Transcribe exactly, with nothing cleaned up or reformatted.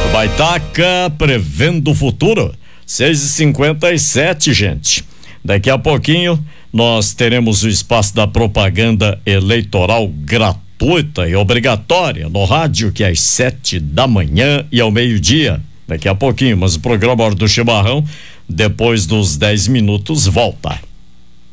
Baitaca prevendo o futuro, seis e cinquenta e sete, gente. Daqui a pouquinho nós teremos o espaço da propaganda eleitoral gratuita e obrigatória no rádio, que é às sete da manhã e ao meio-dia. Daqui a pouquinho, mas o programa Hora do Chimarrão, depois dos dez minutos, volta.